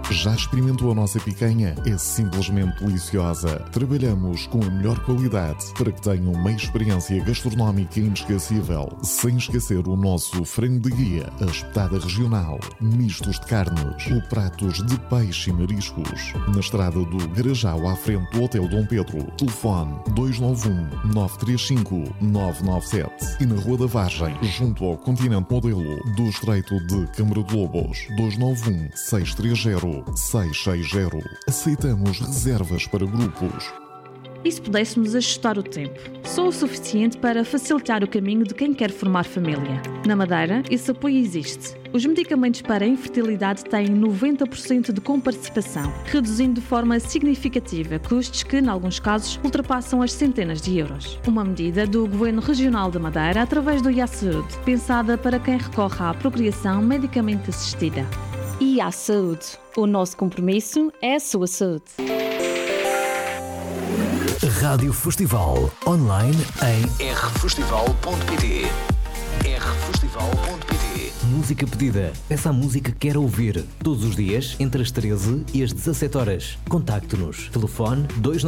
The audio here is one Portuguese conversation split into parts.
Já experimentou a nossa picanha? É simplesmente deliciosa. Trabalhamos com a melhor qualidade para que tenham uma experiência gastronómica inesquecível. Sem esquecer o nosso frango de guia, a espetada regional, mistos de carnes ou pratos de peixe e mariscos. Na estrada do Garajal, à frente do Hotel Dom Pedro. Telefone 291-935-997. E na Rua da Vargem, junto ao Continente Modelo do Estreito de Câmara de Lobos. 291-630-660. Aceitamos reservas para grupos. E se pudéssemos ajustar o tempo? Só o suficiente para facilitar o caminho de quem quer formar família. Na Madeira, esse apoio existe. Os medicamentos para a infertilidade têm 90% de comparticipação, reduzindo de forma significativa custos que, em alguns casos, ultrapassam as centenas de euros. Uma medida do Governo Regional da Madeira através do IA Saúde, pensada para quem recorre à procriação medicamente assistida. IA Saúde. O nosso compromisso é a sua saúde. Rádio Festival, online em rfestival.pt. rfestival.pt. Música pedida. Peça a música que quer ouvir. Todos os dias, entre as 13 e as 17 horas. Contacte-nos. Telefone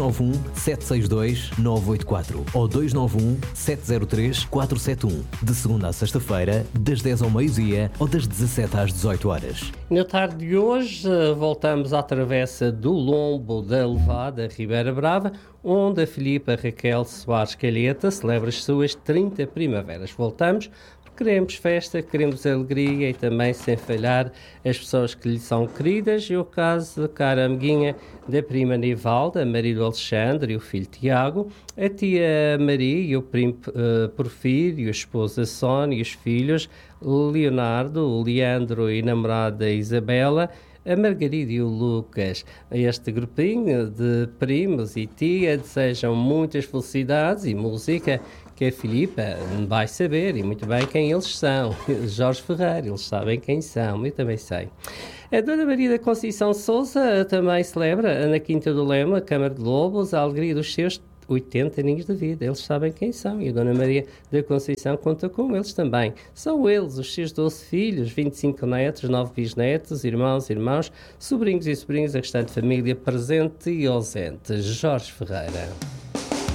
291-762-984 ou 291-703-471. De segunda à sexta-feira, das 10 ao meio-dia ou das 17 às 18 horas. Na tarde de hoje, voltamos à travessa do Lombo da Levada, Ribeira Brava, onde a Filipa Raquel Soares Calheta celebra as suas 30 primaveras. Voltamos porque queremos festa, queremos alegria e também, sem falhar, as pessoas que lhe são queridas. E o caso da cara amiguinha da prima Nivalda, a Maria do Alexandre e o filho Tiago, a tia Maria e o primo Porfírio, a esposa Sónia e os filhos Leonardo, o Leandro e a namorada Isabela, a Margarida e o Lucas. A este grupinho de primos e tia desejam muitas felicidades e música que a Filipa vai saber, e muito bem quem eles são. Jorge Ferreira, eles sabem quem são, eu também sei. A Dona Maria da Conceição Sousa também celebra na Quinta do Lema, Câmara de Lobos, a alegria dos seus 80 aninhos de vida. Eles sabem quem são e a Dona Maria da Conceição conta com eles também. São eles, os seus 12 filhos, 25 netos, 9 bisnetos, irmãos, sobrinhos e sobrinhas, a restante família presente e ausente. Jorge Ferreira.